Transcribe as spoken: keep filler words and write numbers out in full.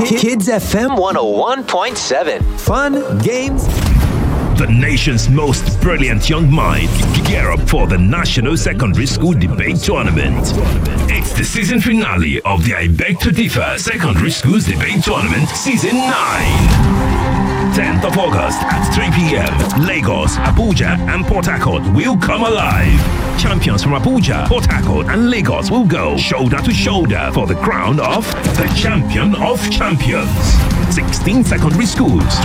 Kids F M one oh one point seven. Fun, games. The nation's most brilliant young mind gear up for the National Secondary School Debate Tournament. It's the season finale of the I Beg to Differ Secondary Schools Debate Tournament Season nine. tenth of August at three p.m. Lagos, Abuja, and Port Harcourt will come alive. Champions from Abuja, Port Harcourt, and Lagos will go shoulder to shoulder for the crown of the Champion of Champions. sixteen secondary schools